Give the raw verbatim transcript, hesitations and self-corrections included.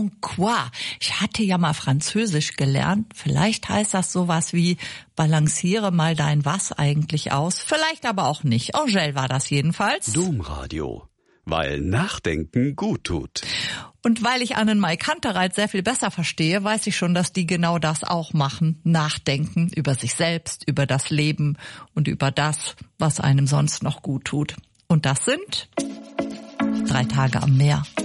en quoi? Ich hatte ja mal Französisch gelernt. Vielleicht heißt das sowas wie, balanciere mal dein Was eigentlich aus. Vielleicht aber auch nicht. Angèle war das jedenfalls. Domradio. Weil Nachdenken gut tut. Und weil ich Annenmai Kantereit sehr viel besser verstehe, weiß ich schon, dass die genau das auch machen. Nachdenken über sich selbst, über das Leben und über das, was einem sonst noch gut tut. Und das sind drei Tage am Meer.